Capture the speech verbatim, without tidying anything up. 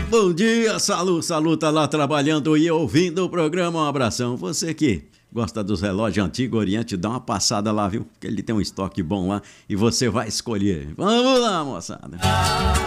Bom dia, Salu, Salu tá lá trabalhando e ouvindo o programa. Um abração. Você que gosta dos relógios Antigo Oriente, dá uma passada lá, viu? Porque ele tem um estoque bom lá e você vai escolher. Vamos lá, moçada.